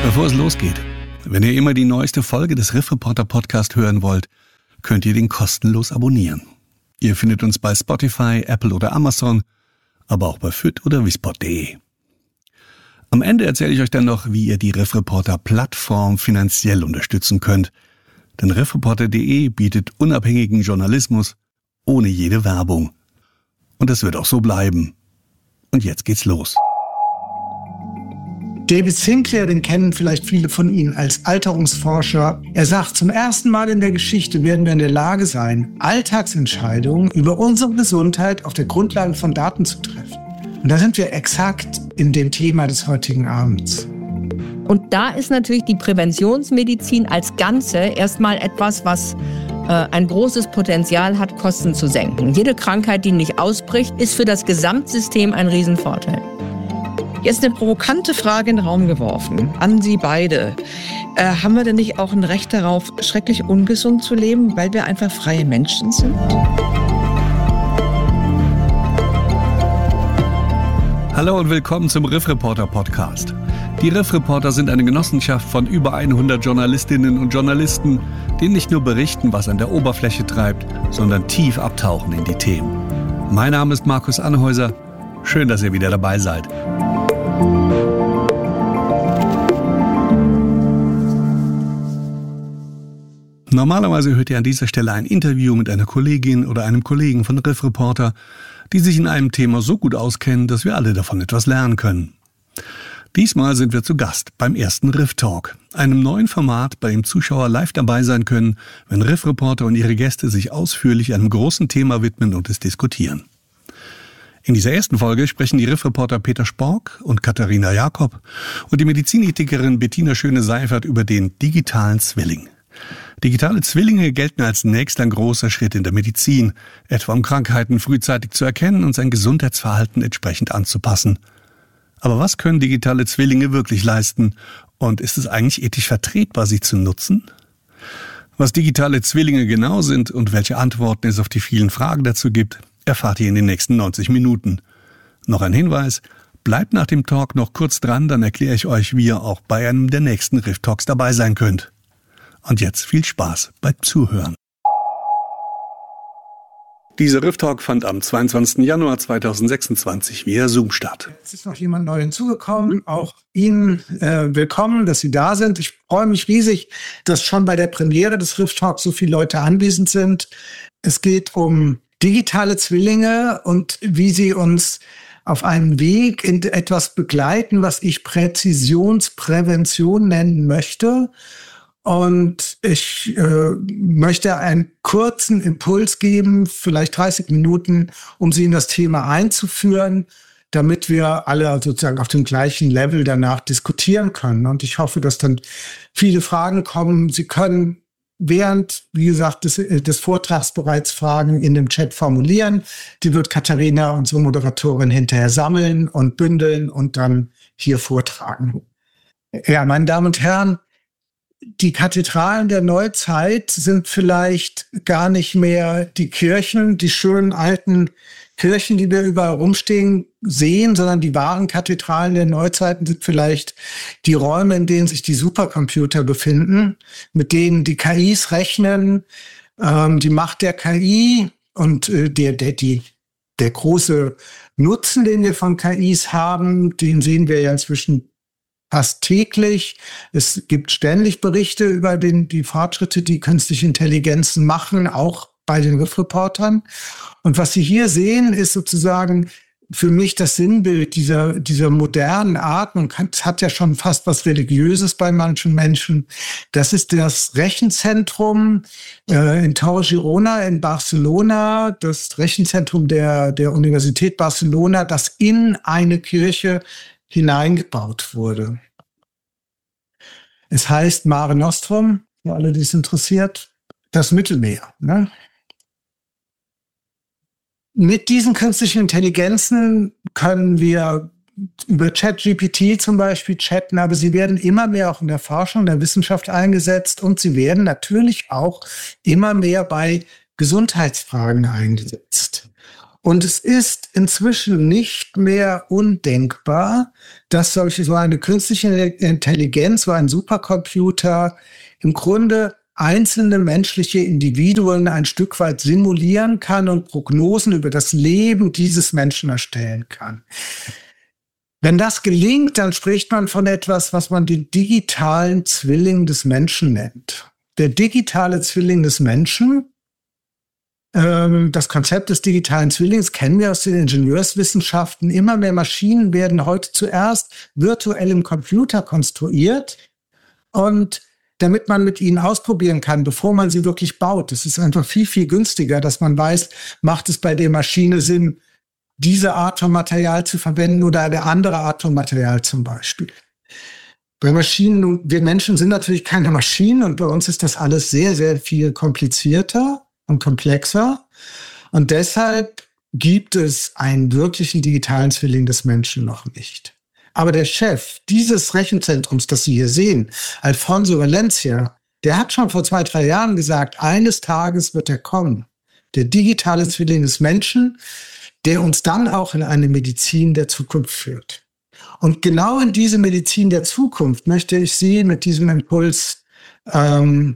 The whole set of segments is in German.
Bevor es losgeht, wenn ihr immer die neueste Folge des Riff Reporter Podcast hören wollt, könnt ihr den kostenlos abonnieren. Ihr findet uns bei Spotify, Apple oder Amazon, aber auch bei fit oder wisport.de. Am Ende erzähle ich euch dann noch, wie ihr die Riff Reporter Plattform finanziell unterstützen könnt. Denn riffreporter.de bietet unabhängigen Journalismus ohne jede Werbung. Und das wird auch so bleiben. Und jetzt geht's los. David Sinclair, den kennen vielleicht viele von Ihnen als Alterungsforscher. Er sagt, zum ersten Mal in der Geschichte werden wir in der Lage sein, Alltagsentscheidungen über unsere Gesundheit auf der Grundlage von Daten zu treffen. Und da sind wir exakt in dem Thema des heutigen Abends. Und da ist natürlich die Präventionsmedizin als Ganze erstmal etwas, was ein großes Potenzial hat, Kosten zu senken. Jede Krankheit, die nicht ausbricht, ist für das Gesamtsystem ein Riesenvorteil. Jetzt eine provokante Frage in den Raum geworfen an Sie beide. Haben wir denn nicht auch ein Recht darauf, schrecklich ungesund zu leben, weil wir einfach freie Menschen sind? Hallo und willkommen zum Riff Reporter Podcast. Die Riff Reporter sind eine Genossenschaft von über 100 Journalistinnen und Journalisten, die nicht nur berichten, was an der Oberfläche treibt, sondern tief abtauchen in die Themen. Mein Name ist Markus Anhäuser. Schön, dass ihr wieder dabei seid. Normalerweise hört ihr an dieser Stelle ein Interview mit einer Kollegin oder einem Kollegen von Riff Reporter, die sich in einem Thema so gut auskennen, dass wir alle davon etwas lernen können. Diesmal sind wir zu Gast beim ersten Riff Talk, einem neuen Format, bei dem Zuschauer live dabei sein können, wenn Riff Reporter und ihre Gäste sich ausführlich einem großen Thema widmen und es diskutieren. In dieser ersten Folge sprechen die Riff Reporter Peter Spork und Katharina Jakob und die Medizinethikerin Bettina Schöne-Seifert über den digitalen Zwilling. Digitale Zwillinge gelten als nächster großer Schritt in der Medizin, etwa um Krankheiten frühzeitig zu erkennen und sein Gesundheitsverhalten entsprechend anzupassen. Aber was können digitale Zwillinge wirklich leisten? Und ist es eigentlich ethisch vertretbar, sie zu nutzen? Was digitale Zwillinge genau sind und welche Antworten es auf die vielen Fragen dazu gibt, erfahrt ihr in den nächsten 90 Minuten. Noch ein Hinweis, bleibt nach dem Talk noch kurz dran, dann erkläre ich euch, wie ihr auch bei einem der nächsten Riff Talks dabei sein könnt. Und jetzt viel Spaß beim Zuhören. Dieser Riff Talk fand am 22. Januar 2026 via Zoom statt. Es ist noch jemand neu hinzugekommen. Auch Ihnen willkommen, dass Sie da sind. Ich freue mich riesig, dass schon bei der Premiere des Riff Talks so viele Leute anwesend sind. Es geht um digitale Zwillinge und wie sie uns auf einem Weg in etwas begleiten, was ich Präzisionsprävention nennen möchte. Und ich möchte einen kurzen Impuls geben, vielleicht 30 Minuten, um Sie in das Thema einzuführen, damit wir alle sozusagen auf dem gleichen Level danach diskutieren können. Und ich hoffe, dass dann viele Fragen kommen. Sie können während, wie gesagt, des Vortrags bereits Fragen in dem Chat formulieren. Die wird Katharina, unsere Moderatorin, hinterher sammeln und bündeln und dann hier vortragen. Ja, meine Damen und Herren, die Kathedralen der Neuzeit sind vielleicht gar nicht mehr die Kirchen, die schönen alten Kirchen, die wir überall rumstehen, sehen, sondern die wahren Kathedralen der Neuzeiten sind vielleicht die Räume, in denen sich die Supercomputer befinden, mit denen die KIs rechnen, die Macht der KI und der große Nutzen, den wir von KIs haben, den sehen wir ja inzwischen fast täglich. Es gibt ständig Berichte über die Fortschritte, die künstliche Intelligenzen machen, auch bei den Riff-Reportern. Und was Sie hier sehen, ist sozusagen für mich das Sinnbild dieser modernen Art. Und es hat ja schon fast was Religiöses bei manchen Menschen. Das ist das Rechenzentrum in Torre Girona in Barcelona, das Rechenzentrum der Universität Barcelona, das in eine Kirche hineingebaut wurde. Es heißt Mare Nostrum, für alle, die es interessiert, das Mittelmeer. Ne? Mit diesen künstlichen Intelligenzen können wir über ChatGPT zum Beispiel chatten, aber sie werden immer mehr auch in der Forschung, der Wissenschaft eingesetzt und sie werden natürlich auch immer mehr bei Gesundheitsfragen eingesetzt. Und es ist inzwischen nicht mehr undenkbar, dass so eine künstliche Intelligenz, so ein Supercomputer im Grunde einzelne menschliche Individuen ein Stück weit simulieren kann und Prognosen über das Leben dieses Menschen erstellen kann. Wenn das gelingt, dann spricht man von etwas, was man den digitalen Zwilling des Menschen nennt. Der digitale Zwilling des Menschen, das Konzept des digitalen Zwillings kennen wir aus den Ingenieurswissenschaften. Immer mehr Maschinen werden heute zuerst virtuell im Computer konstruiert und damit man mit ihnen ausprobieren kann, bevor man sie wirklich baut. Es ist einfach viel, viel günstiger, dass man weiß, macht es bei der Maschine Sinn, diese Art von Material zu verwenden oder eine andere Art von Material zum Beispiel. Bei Maschinen, wir Menschen sind natürlich keine Maschinen und bei uns ist das alles sehr, sehr viel komplizierter und komplexer. Und deshalb gibt es einen wirklichen digitalen Zwilling des Menschen noch nicht. Aber der Chef dieses Rechenzentrums, das Sie hier sehen, Alfonso Valencia, der hat schon vor 2-3 Jahren gesagt, eines Tages wird er kommen. Der digitale Zwilling des Menschen, der uns dann auch in eine Medizin der Zukunft führt. Und genau in diese Medizin der Zukunft möchte ich Sie mit diesem Impuls ein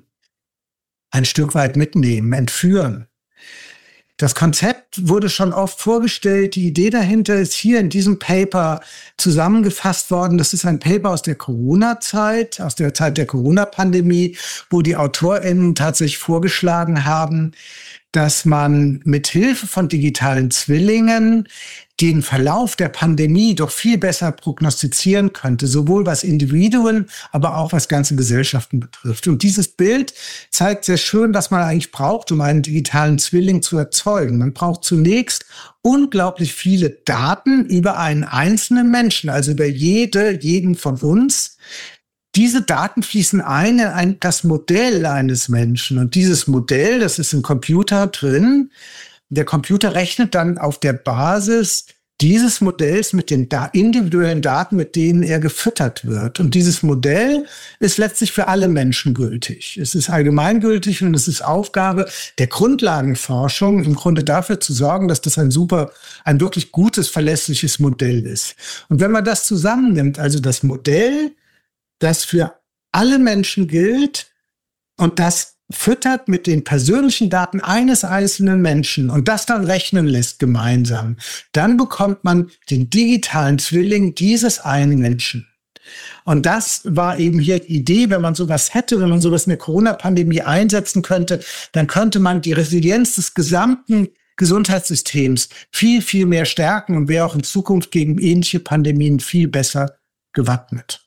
Stück weit mitnehmen, entführen. Das Konzept wurde schon oft vorgestellt. Die Idee dahinter ist hier in diesem Paper zusammengefasst worden. Das ist ein Paper aus der Corona-Zeit, aus der Zeit der Corona-Pandemie, wo die AutorInnen tatsächlich vorgeschlagen haben, dass man mit Hilfe von digitalen Zwillingen den Verlauf der Pandemie doch viel besser prognostizieren könnte, sowohl was Individuen, aber auch was ganze Gesellschaften betrifft. Und dieses Bild zeigt sehr schön, was man eigentlich braucht, um einen digitalen Zwilling zu erzeugen. Man braucht zunächst unglaublich viele Daten über einen einzelnen Menschen, also über jeden von uns. Diese Daten fließen ein in das Modell eines Menschen. Und dieses Modell, das ist im Computer drin. Der Computer rechnet dann auf der Basis dieses Modells mit den individuellen Daten, mit denen er gefüttert wird. Und dieses Modell ist letztlich für alle Menschen gültig. Es ist allgemeingültig und es ist Aufgabe der Grundlagenforschung, im Grunde dafür zu sorgen, dass das ein wirklich gutes, verlässliches Modell ist. Und wenn man das zusammennimmt, also das Modell, das für alle Menschen gilt und das füttert mit den persönlichen Daten eines einzelnen Menschen und das dann rechnen lässt gemeinsam, dann bekommt man den digitalen Zwilling dieses einen Menschen. Und das war eben hier die Idee, wenn man sowas hätte, wenn man sowas in der Corona-Pandemie einsetzen könnte, dann könnte man die Resilienz des gesamten Gesundheitssystems viel, viel mehr stärken und wäre auch in Zukunft gegen ähnliche Pandemien viel besser gewappnet.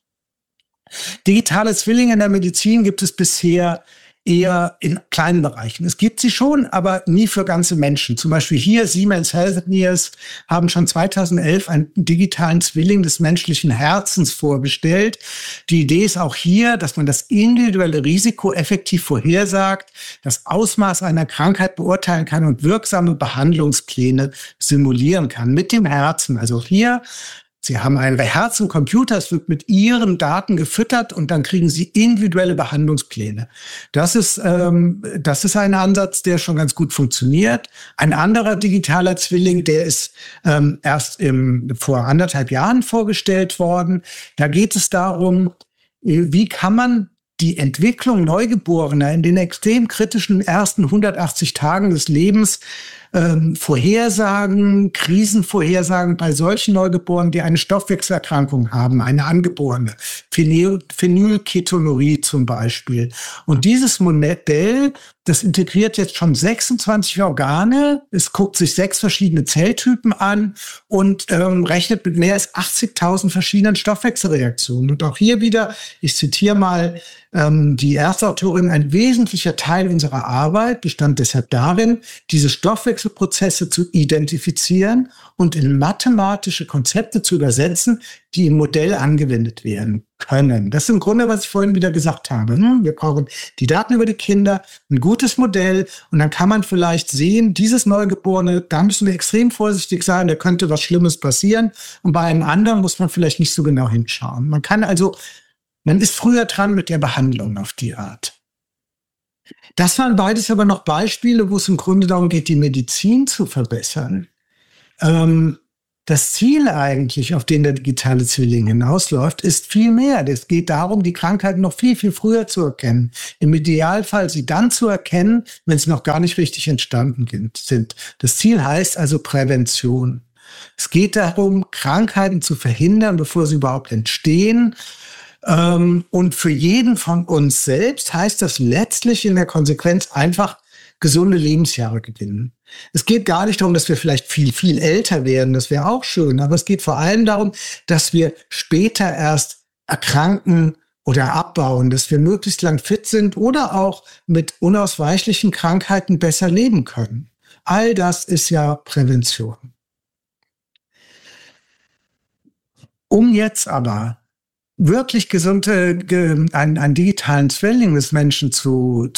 Digitale Zwillinge in der Medizin gibt es bisher eher in kleinen Bereichen. Es gibt sie schon, aber nie für ganze Menschen. Zum Beispiel hier, Siemens Healthineers haben schon 2011 einen digitalen Zwilling des menschlichen Herzens vorgestellt. Die Idee ist auch hier, dass man das individuelle Risiko effektiv vorhersagt, das Ausmaß einer Krankheit beurteilen kann und wirksame Behandlungspläne simulieren kann mit dem Herzen. Also hier, Sie haben ein Herz im Computer, es wird mit Ihren Daten gefüttert und dann kriegen Sie individuelle Behandlungspläne. Das ist ein Ansatz, der schon ganz gut funktioniert. Ein anderer digitaler Zwilling, der ist erst vor 1,5 Jahren vorgestellt worden. Da geht es darum, wie kann man die Entwicklung Neugeborener in den extrem kritischen ersten 180 Tagen des Lebens vorhersagen, Krisen vorhersagen bei solchen Neugeborenen, die eine Stoffwechselerkrankung haben, eine angeborene, Phenylketonurie zum Beispiel. Und dieses Modell, das integriert jetzt schon 26 Organe, es guckt sich 6 verschiedene Zelltypen an und rechnet mit mehr als 80.000 verschiedenen Stoffwechselreaktionen. Und auch hier wieder, ich zitiere mal die Erstautorin, ein wesentlicher Teil unserer Arbeit bestand deshalb darin, diese Stoffwechselprozesse zu identifizieren und in mathematische Konzepte zu übersetzen, die im Modell angewendet werden können. Das ist im Grunde, was ich vorhin wieder gesagt habe. Wir brauchen die Daten über die Kinder, ein gutes Modell und dann kann man vielleicht sehen, dieses Neugeborene, da müssen wir extrem vorsichtig sein, da könnte was Schlimmes passieren und bei einem anderen muss man vielleicht nicht so genau hinschauen. Man ist früher dran mit der Behandlung auf die Art. Das waren beides aber noch Beispiele, wo es im Grunde darum geht, die Medizin zu verbessern. Das Ziel eigentlich, auf den der digitale Zwilling hinausläuft, ist viel mehr. Es geht darum, die Krankheiten noch viel, viel früher zu erkennen. Im Idealfall sie dann zu erkennen, wenn sie noch gar nicht richtig entstanden sind. Das Ziel heißt also Prävention. Es geht darum, Krankheiten zu verhindern, bevor sie überhaupt entstehen. Und für jeden von uns selbst heißt das letztlich in der Konsequenz einfach gesunde Lebensjahre gewinnen. Es geht gar nicht darum, dass wir vielleicht viel, viel älter werden. Das wäre auch schön. Aber es geht vor allem darum, dass wir später erst erkranken oder abbauen, dass wir möglichst lang fit sind oder auch mit unausweichlichen Krankheiten besser leben können. All das ist ja Prävention. Um jetzt aber wirklich einen digitalen Zwilling des Menschen zu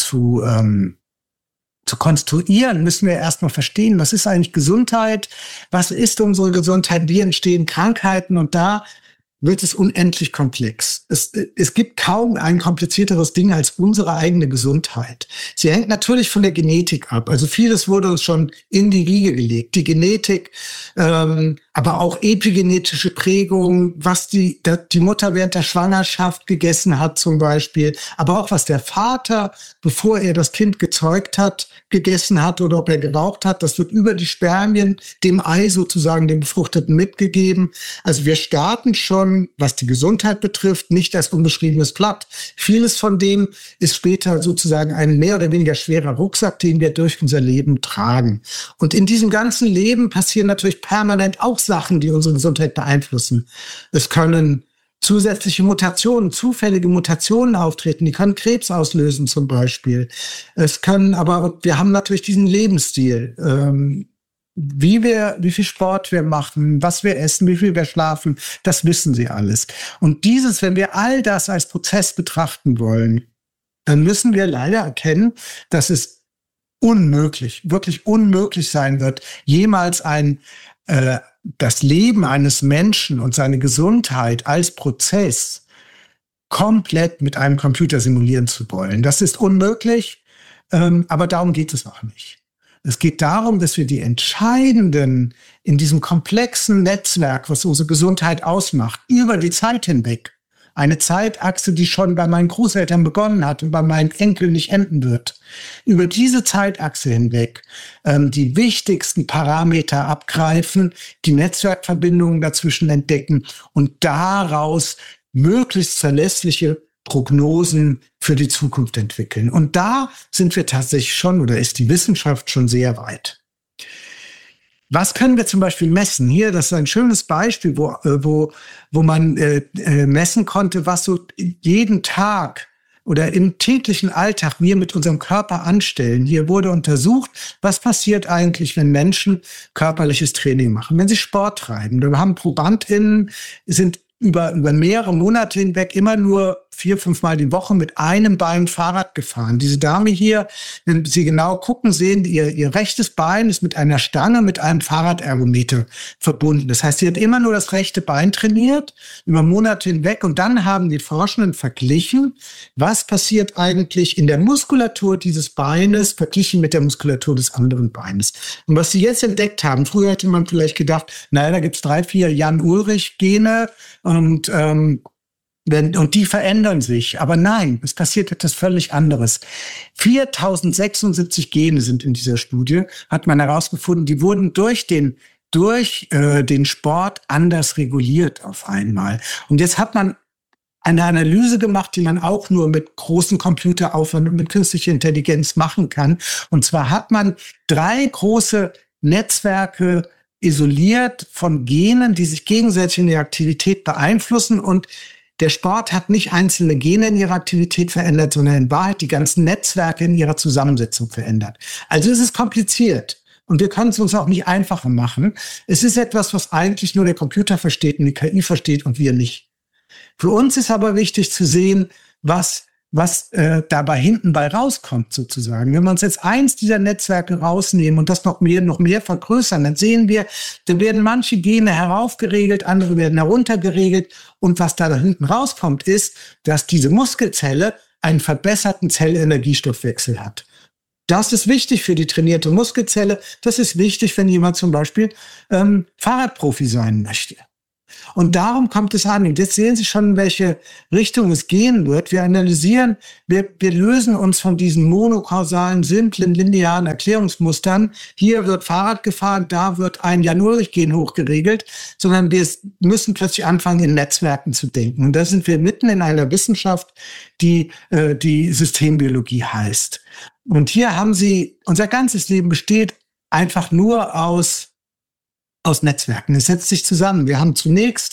konstruieren, müssen wir erstmal verstehen, was ist eigentlich Gesundheit, was ist unsere Gesundheit, wie entstehen Krankheiten, und da wird es unendlich komplex. Es gibt kaum ein komplizierteres Ding als unsere eigene Gesundheit. Sie hängt natürlich von der Genetik ab. Also vieles wurde uns schon in die Wiege gelegt. Die Genetik, aber auch epigenetische Prägungen, was die Mutter während der Schwangerschaft gegessen hat zum Beispiel, aber auch was der Vater, bevor er das Kind gezeugt hat, gegessen hat oder ob er geraucht hat, das wird über die Spermien dem Ei sozusagen, dem Befruchteten, mitgegeben. Also wir starten schon, was die Gesundheit betrifft, nicht als unbeschriebenes Blatt. Vieles von dem ist später sozusagen ein mehr oder weniger schwerer Rucksack, den wir durch unser Leben tragen. Und in diesem ganzen Leben passieren natürlich permanent auch Sachen, die unsere Gesundheit beeinflussen. Es können zusätzliche Mutationen, zufällige Mutationen auftreten, die können Krebs auslösen zum Beispiel. Wir haben natürlich diesen Lebensstil, wie viel Sport wir machen, was wir essen, wie viel wir schlafen, das wissen Sie alles. Und wenn wir all das als Prozess betrachten wollen, dann müssen wir leider erkennen, dass es wirklich unmöglich sein wird, jemals das Leben eines Menschen und seine Gesundheit als Prozess komplett mit einem Computer simulieren zu wollen. Das ist unmöglich, aber darum geht es auch nicht. Es geht darum, dass wir die entscheidenden in diesem komplexen Netzwerk, was unsere Gesundheit ausmacht, über die Zeit hinweg, eine Zeitachse, die schon bei meinen Großeltern begonnen hat und bei meinen Enkeln nicht enden wird, über diese Zeitachse hinweg die wichtigsten Parameter abgreifen, die Netzwerkverbindungen dazwischen entdecken und daraus möglichst verlässliche Prognosen für die Zukunft entwickeln. Und da sind wir tatsächlich schon, oder ist die Wissenschaft schon sehr weit. Was können wir zum Beispiel messen? Hier, das ist ein schönes Beispiel, wo man messen konnte, was so jeden Tag oder im täglichen Alltag wir mit unserem Körper anstellen. Hier wurde untersucht, was passiert eigentlich, wenn Menschen körperliches Training machen, wenn sie Sport treiben. Wir haben ProbandInnen, sind über mehrere Monate hinweg immer nur 4-5 Mal die Woche mit einem Bein Fahrrad gefahren. Diese Dame hier, wenn Sie genau gucken, sehen, ihr rechtes Bein ist mit einer Stange, mit einem Fahrradergometer verbunden. Das heißt, sie hat immer nur das rechte Bein trainiert, über Monate hinweg. Und dann haben die Forschenden verglichen, was passiert eigentlich in der Muskulatur dieses Beines, verglichen mit der Muskulatur des anderen Beines. Und was sie jetzt entdeckt haben, früher hätte man vielleicht gedacht, naja, da gibt's 3-4 Jan-Ulrich-Gene und die verändern sich. Aber nein, es passiert etwas völlig anderes. 4076 Gene sind in dieser Studie, hat man herausgefunden, die wurden durch den Sport anders reguliert auf einmal. Und jetzt hat man eine Analyse gemacht, die man auch nur mit großen Computeraufwand und mit künstlicher Intelligenz machen kann. Und zwar hat man 3 große Netzwerke isoliert von Genen, die sich gegenseitig in der Aktivität beeinflussen, und der Sport hat nicht einzelne Gene in ihrer Aktivität verändert, sondern in Wahrheit die ganzen Netzwerke in ihrer Zusammensetzung verändert. Also es ist kompliziert und wir können es uns auch nicht einfacher machen. Es ist etwas, was eigentlich nur der Computer versteht und die KI versteht und wir nicht. Für uns ist aber wichtig zu sehen, was dabei hinten bei rauskommt sozusagen. Wenn wir uns jetzt eins dieser Netzwerke rausnehmen und das noch mehr vergrößern, dann sehen wir, dann werden manche Gene heraufgeregelt, andere werden heruntergeregelt, und was da hinten rauskommt, ist, dass diese Muskelzelle einen verbesserten Zellenergiestoffwechsel hat. Das ist wichtig für die trainierte Muskelzelle. Das ist wichtig, wenn jemand zum Beispiel Fahrradprofi sein möchte. Und darum kommt es an. Und jetzt sehen Sie schon, in welche Richtung es gehen wird. Wir analysieren, wir lösen uns von diesen monokausalen, simplen, linearen Erklärungsmustern. Hier wird Fahrrad gefahren, da wird ein Jan-Ulrich-Gen hochgeregelt, sondern wir müssen plötzlich anfangen, in Netzwerken zu denken. Und da sind wir mitten in einer Wissenschaft, die Systembiologie heißt. Und hier haben Sie, unser ganzes Leben besteht einfach nur aus Netzwerken. Es setzt sich zusammen. Wir haben zunächst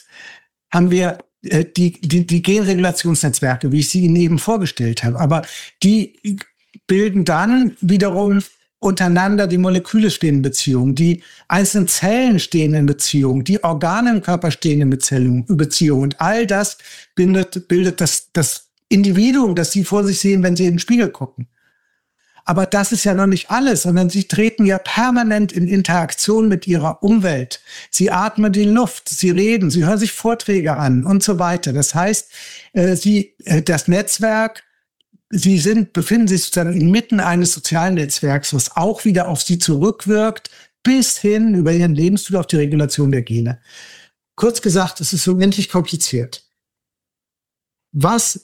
die Genregulationsnetzwerke, wie ich sie Ihnen eben vorgestellt habe. Aber die bilden dann wiederum untereinander die Moleküle stehen in Beziehung, die einzelnen Zellen stehen in Beziehung, die Organe im Körper stehen in Beziehung. Und all das bildet das Individuum, das Sie vor sich sehen, wenn Sie in den Spiegel gucken. Aber das ist ja noch nicht alles, sondern Sie treten ja permanent in Interaktion mit Ihrer Umwelt. Sie atmen die Luft, Sie reden, Sie hören sich Vorträge an und so weiter. Das heißt, das Netzwerk, Sie befinden sich sozusagen inmitten eines sozialen Netzwerks, was auch wieder auf Sie zurückwirkt, bis hin über Ihren Lebensstil auf die Regulation der Gene. Kurz gesagt, es ist so unendlich kompliziert. Was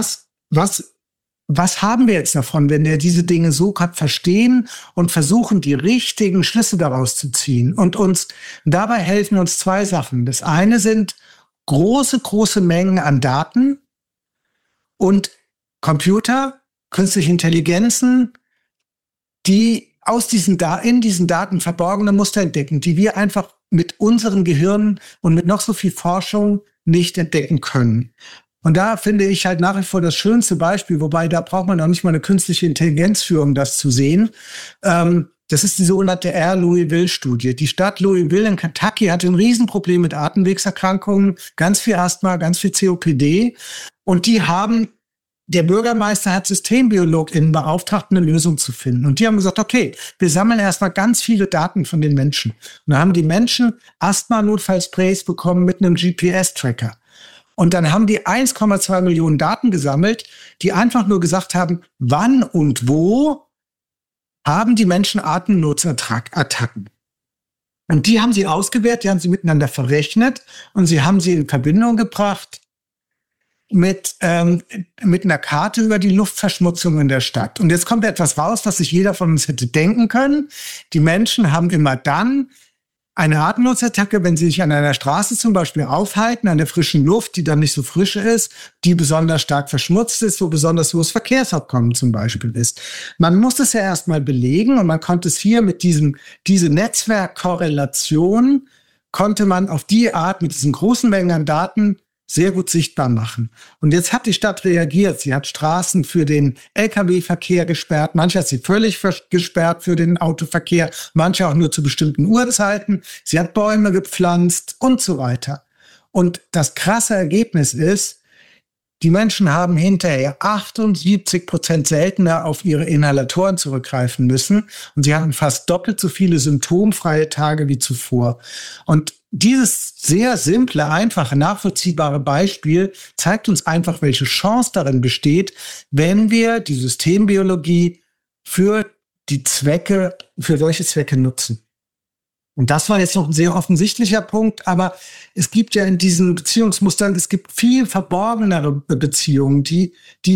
haben wir jetzt davon, wenn wir diese Dinge so verstehen und versuchen, die richtigen Schlüsse daraus zu ziehen? Und dabei helfen uns zwei Sachen. Das eine sind große Mengen an Daten und Computer, künstliche Intelligenzen, die in diesen Daten verborgene Muster entdecken, die wir einfach mit unseren Gehirnen und mit noch so viel Forschung nicht entdecken können. Und da finde ich halt nach wie vor das schönste Beispiel, wobei da braucht man auch nicht mal eine künstliche Intelligenz für, um das zu sehen. Das ist die sogenannte Louisville-Studie. Die Stadt Louisville in Kentucky hatte ein Riesenproblem mit Atemwegserkrankungen, ganz viel Asthma, ganz viel COPD. Und der Bürgermeister hat SystembiologInnen beauftragt, eine Lösung zu finden. Und die haben gesagt, okay, wir sammeln erstmal ganz viele Daten von den Menschen. Und dann haben die Menschen Asthma-Notfallsprays bekommen mit einem GPS-Tracker. Und dann haben die 1,2 Millionen Daten gesammelt, die einfach nur gesagt haben, wann und wo haben die Menschen Atemnotsattacken. Und die haben sie ausgewertet, die haben sie miteinander verrechnet und sie haben sie in Verbindung gebracht mit einer Karte über die Luftverschmutzung in der Stadt. Und jetzt kommt etwas raus, was sich jeder von uns hätte denken können. Die Menschen haben immer dann eine Atemnotsattacke, wenn sie sich an einer Straße zum Beispiel aufhalten, an der frischen Luft, die dann nicht so frisch ist, die besonders stark verschmutzt ist, wo besonders hohes Verkehrsaufkommen zum Beispiel ist. Man muss es ja erstmal belegen und man konnte es hier mit diese Netzwerkkorrelation konnte man auf die Art mit diesen großen Mengen an Daten sehr gut sichtbar machen. Und jetzt hat die Stadt reagiert. Sie hat Straßen für den Lkw-Verkehr gesperrt. Manche hat sie völlig gesperrt für den Autoverkehr. Manche auch nur zu bestimmten Uhrzeiten. Sie hat Bäume gepflanzt und so weiter. Und das krasse Ergebnis ist, die Menschen haben hinterher 78% seltener auf ihre Inhalatoren zurückgreifen müssen. Und sie hatten fast doppelt so viele symptomfreie Tage wie zuvor. Und dieses sehr simple, einfache, nachvollziehbare Beispiel zeigt uns einfach, welche Chance darin besteht, wenn wir die Systembiologie für solche Zwecke nutzen. Und das war jetzt noch ein sehr offensichtlicher Punkt, aber es gibt ja in diesen Beziehungsmustern, es gibt viel verborgenere Beziehungen, die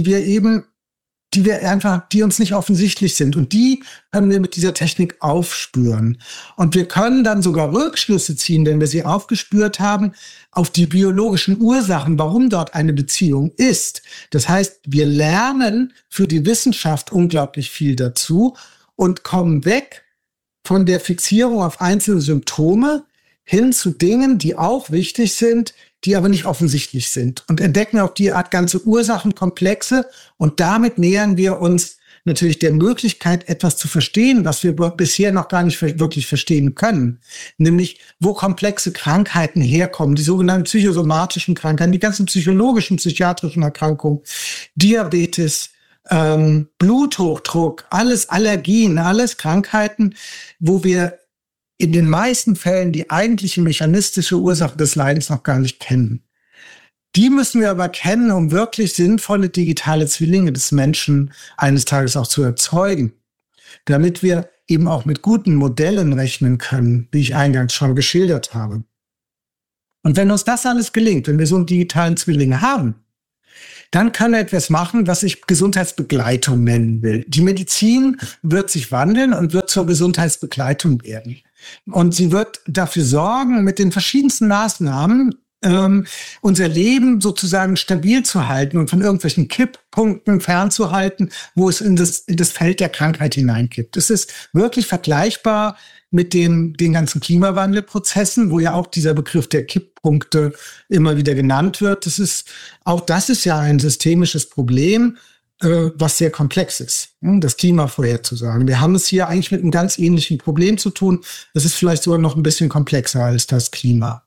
uns nicht offensichtlich sind. Und die können wir mit dieser Technik aufspüren. Und wir können dann sogar Rückschlüsse ziehen, wenn wir sie aufgespürt haben, auf die biologischen Ursachen, warum dort eine Beziehung ist. Das heißt, wir lernen für die Wissenschaft unglaublich viel dazu und kommen weg von der Fixierung auf einzelne Symptome hin zu Dingen, die auch wichtig sind, die aber nicht offensichtlich sind, und entdecken auf die Art ganze Ursachenkomplexe, und damit nähern wir uns natürlich der Möglichkeit, etwas zu verstehen, was wir bisher noch gar nicht wirklich verstehen können, nämlich wo komplexe Krankheiten herkommen, die sogenannten psychosomatischen Krankheiten, die ganzen psychologischen, psychiatrischen Erkrankungen, Diabetes, Bluthochdruck, alles Allergien, alles Krankheiten, wo wir in den meisten Fällen die eigentliche mechanistische Ursache des Leidens noch gar nicht kennen. Die müssen wir aber kennen, um wirklich sinnvolle digitale Zwillinge des Menschen eines Tages auch zu erzeugen. damit wir eben auch mit guten Modellen rechnen können, wie ich eingangs schon geschildert habe. Und wenn uns das alles gelingt, wenn wir so einen digitalen Zwilling haben, dann können wir etwas machen, was ich Gesundheitsbegleitung nennen will. Die Medizin wird sich wandeln und wird zur Gesundheitsbegleitung werden. Und sie wird dafür sorgen, mit den verschiedensten Maßnahmen unser Leben sozusagen stabil zu halten und von irgendwelchen Kipppunkten fernzuhalten, wo es in das Feld der Krankheit hineinkippt. Es ist wirklich vergleichbar mit den ganzen Klimawandelprozessen, wo ja auch dieser Begriff der Kipppunkte immer wieder genannt wird. Das ist ja ein systemisches Problem, was sehr komplex ist, das Klima vorherzusagen. Wir haben es hier eigentlich mit einem ganz ähnlichen Problem zu tun. Das ist vielleicht sogar noch ein bisschen komplexer als das Klima.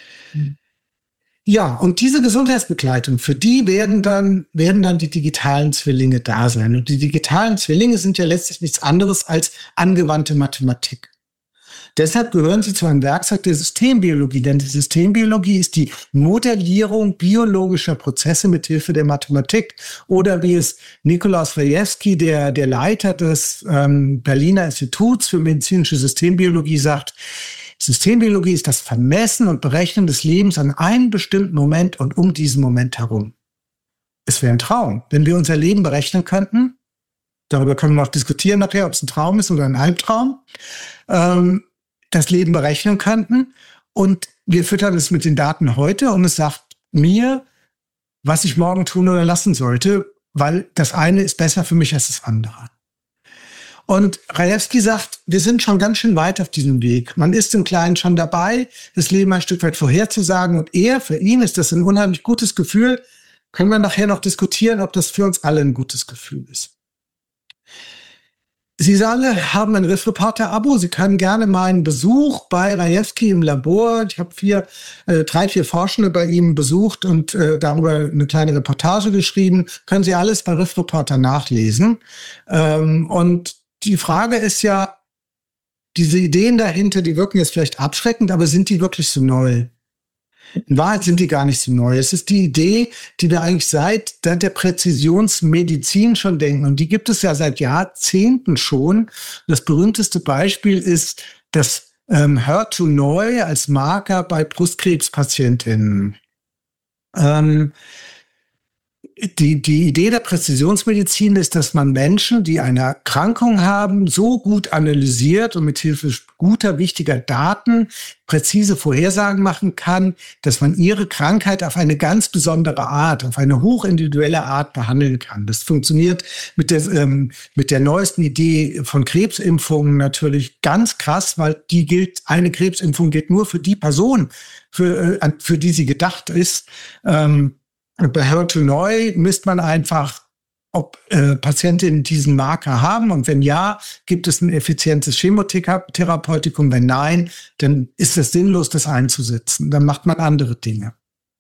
Ja, und diese Gesundheitsbegleitung, für die werden dann die digitalen Zwillinge da sein. Und die digitalen Zwillinge sind ja letztlich nichts anderes als angewandte Mathematik. Deshalb gehören sie zu einem Werkzeug der Systembiologie, denn die Systembiologie ist die Modellierung biologischer Prozesse mit Hilfe der Mathematik. Oder wie es Nikolaus Krajewski, der Leiter des Berliner Instituts für medizinische Systembiologie, sagt: Systembiologie ist das Vermessen und Berechnen des Lebens an einem bestimmten Moment und um diesen Moment herum. Es wäre ein Traum, wenn wir unser Leben berechnen könnten. Darüber können wir noch diskutieren nachher, ob es ein Traum ist oder ein Albtraum. Das Leben berechnen könnten und wir füttern es mit den Daten heute und es sagt mir, was ich morgen tun oder lassen sollte, weil das eine ist besser für mich als das andere. Und Krajewski sagt, wir sind schon ganz schön weit auf diesem Weg. Man ist im Kleinen schon dabei, das Leben ein Stück weit vorherzusagen. Und für ihn ist das ein unheimlich gutes Gefühl. Können wir nachher noch diskutieren, ob das für uns alle ein gutes Gefühl ist. Sie alle haben ein Riff-Reporter-Abo. Sie können gerne meinen Besuch bei Krajewski im Labor. Ich habe 3-4 Forschende bei ihm besucht und darüber eine kleine Reportage geschrieben. Können Sie alles bei Riff-Reporter nachlesen. Und die Frage ist ja, diese Ideen dahinter, die wirken jetzt vielleicht abschreckend, aber sind die wirklich so neu? In Wahrheit sind die gar nicht so neu. Es ist die Idee, die wir eigentlich seit der Präzisionsmedizin schon denken. Und die gibt es ja seit Jahrzehnten schon. Das berühmteste Beispiel ist das HER2-Neu als Marker bei Brustkrebspatientinnen. Die Idee der Präzisionsmedizin ist, dass man Menschen, die eine Erkrankung haben, so gut analysiert und mit Hilfe guter, wichtiger Daten präzise Vorhersagen machen kann, dass man ihre Krankheit auf eine ganz besondere Art, auf eine hochindividuelle Art behandeln kann. Das funktioniert mit der neuesten Idee von Krebsimpfungen natürlich ganz krass, weil eine Krebsimpfung gilt nur für die Person, für die sie gedacht ist. Bei HER2-Neu misst man einfach, ob Patientinnen diesen Marker haben. Und wenn ja, gibt es ein effizientes Chemotherapeutikum. Wenn nein, dann ist es sinnlos, das einzusetzen. Dann macht man andere Dinge.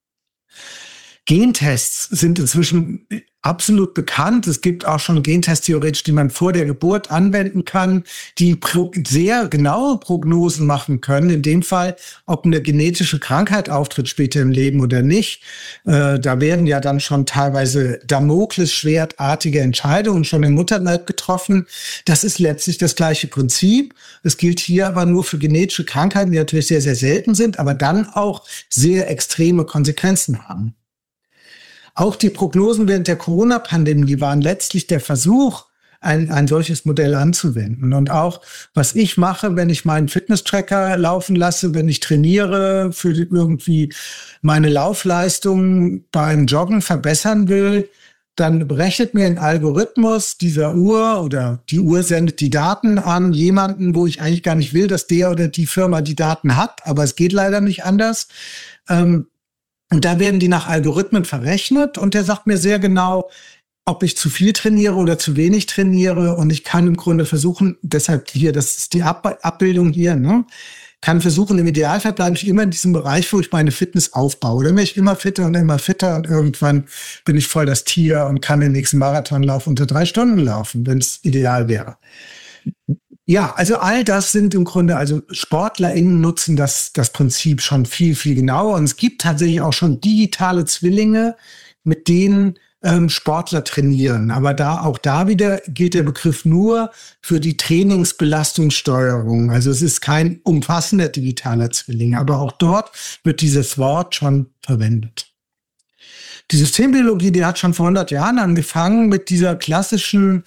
Gentests sind inzwischen absolut bekannt. Es gibt auch schon Gentests theoretisch, die man vor der Geburt anwenden kann, die sehr genaue Prognosen machen können. In dem Fall, ob eine genetische Krankheit auftritt später im Leben oder nicht. Da werden ja dann schon teilweise Damoklesschwertartige Entscheidungen schon im Mutterleib getroffen. Das ist letztlich das gleiche Prinzip. Es gilt hier aber nur für genetische Krankheiten, die natürlich sehr, sehr selten sind, aber dann auch sehr extreme Konsequenzen haben. Auch die Prognosen während der Corona-Pandemie waren letztlich der Versuch, ein solches Modell anzuwenden. Und auch, was ich mache, wenn ich meinen Fitness-Tracker laufen lasse, wenn ich trainiere, für irgendwie meine Laufleistung beim Joggen verbessern will, dann berechnet mir ein Algorithmus dieser Uhr oder die Uhr sendet die Daten an jemanden, wo ich eigentlich gar nicht will, dass der oder die Firma die Daten hat, aber es geht leider nicht anders. Und da werden die nach Algorithmen verrechnet und der sagt mir sehr genau, ob ich zu viel trainiere oder zu wenig trainiere. Und ich kann im Grunde versuchen, deshalb hier, das ist die Abbildung hier, ne? Kann versuchen, im Idealfall bleibe ich immer in diesem Bereich, wo ich meine Fitness aufbaue. Dann werde ich immer fitter und irgendwann bin ich voll das Tier und kann den nächsten Marathonlauf unter 3 Stunden laufen, wenn es ideal wäre. Ja, also all das sind im Grunde, also SportlerInnen nutzen das Prinzip schon viel, viel genauer. Und es gibt tatsächlich auch schon digitale Zwillinge, mit denen Sportler trainieren. Aber auch da wieder gilt der Begriff nur für die Trainingsbelastungssteuerung. Also es ist kein umfassender digitaler Zwilling, aber auch dort wird dieses Wort schon verwendet. Die Systembiologie, die hat schon vor 100 Jahren angefangen mit dieser klassischen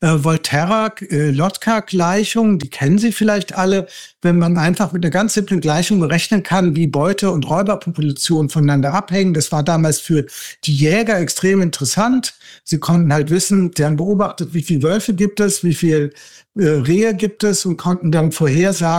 Volterra-Lotka-Gleichung. Die kennen Sie vielleicht alle, wenn man einfach mit einer ganz simplen Gleichung berechnen kann, wie Beute- und Räuberpopulationen voneinander abhängen. Das war damals für die Jäger extrem interessant. Sie konnten halt wissen, sie haben beobachtet, wie viele Wölfe gibt es, wie viele Rehe gibt es und konnten dann vorhersagen,